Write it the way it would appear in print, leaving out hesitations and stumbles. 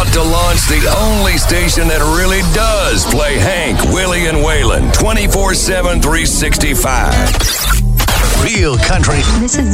about to launch the only station that really does play Hank, Willie, and Waylon 24/7, 365. Real country. This is